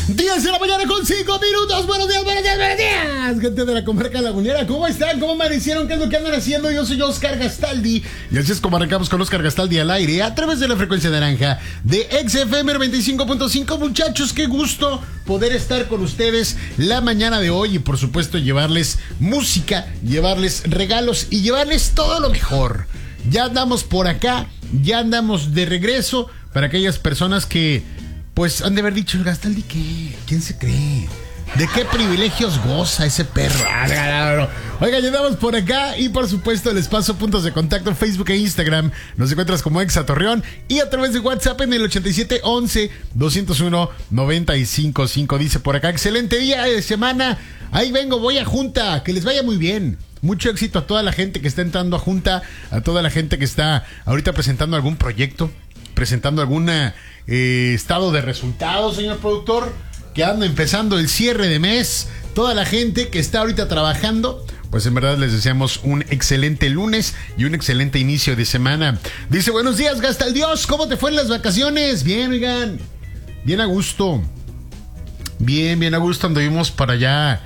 10 de la mañana con 5 minutos. Buenos días, buenos días, buenos días. Gente de la comarca lagunera, ¿cómo están? ¿Cómo amanecieron? ¿Qué es lo que andan haciendo? Yo soy Oscar Gastaldi. Y así es como arrancamos con Oscar Gastaldi al aire a través de la frecuencia naranja de XFM 95.5. Muchachos, qué gusto poder estar con ustedes la mañana de hoy. Y por supuesto llevarles música, llevarles regalos y llevarles todo lo mejor. Ya andamos por acá, ya andamos de regreso para aquellas personas que pues han de haber dicho, el Gastaldi, ¿qué? ¿Quién se cree? ¿De qué privilegios goza ese perro? Oiga, llegamos por acá y por supuesto les paso puntos de contacto en Facebook e Instagram. Nos encuentras como Exa Torreón y a través de WhatsApp en el 8711-201-955. Dice por acá, excelente día de semana. Ahí vengo, voy a Junta. Que les vaya muy bien. Mucho éxito a toda la gente que está entrando a Junta, a toda la gente que está ahorita presentando algún proyecto, presentando algún estado de resultados, señor productor, que anda empezando el cierre de mes. Toda la gente que está ahorita trabajando, pues en verdad les deseamos un excelente lunes y un excelente inicio de semana. Dice, buenos días, Gastaldios, ¿cómo te fue en las vacaciones? Bien, oigan, bien a gusto. Bien a gusto, anduvimos para allá,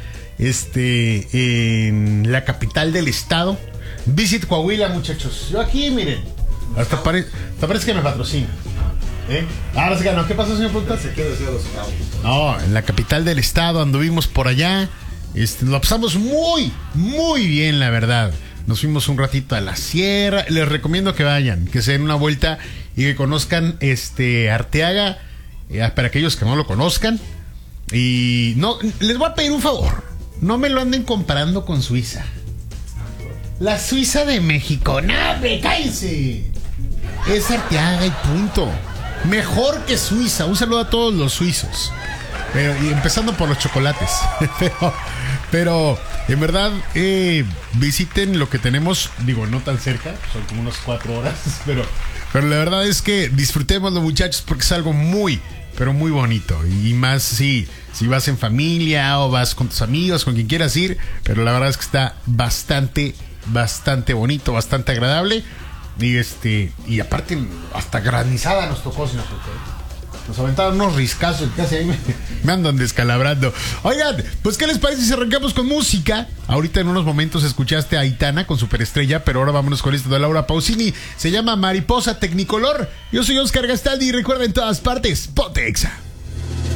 en la capital del estado. Visit Coahuila, muchachos. Yo aquí, miren, hasta parece que me patrocina. Ahora se ganó. ¿Qué pasó, señor productor? No, en la capital del estado anduvimos por allá. Lo pasamos muy bien, la verdad. Nos fuimos un ratito a la sierra. Les recomiendo que vayan, que se den una vuelta y que conozcan Arteaga, para aquellos que no lo conozcan. Y no, les voy a pedir un favor. No me lo anden comparando con Suiza. La Suiza de México. ¡No, me cállense! Es Arteaga y punto. Mejor que Suiza. Un saludo a todos los suizos. Y empezando por los chocolates. pero en verdad, visiten lo que tenemos. Digo, no tan cerca. Son como unas 4 horas. Pero la verdad es que disfrutémoslo, muchachos, porque es algo muy, pero muy bonito. Y más si vas en familia o vas con tus amigos, con quien quieras ir. Pero la verdad es que está bastante bonito, bastante agradable. Y aparte, hasta granizada nos tocó, señor. Nos aventaron unos riscazos, casi ahí me andan descalabrando. Oigan, pues ¿qué les parece si arrancamos con música? Ahorita en unos momentos escuchaste a Aitana con Superestrella, pero ahora vámonos con esto de Laura Pausini. Se llama Mariposa Tecnicolor. Yo soy Oscar Gastaldi y recuerda, en todas partes, ponte Exa.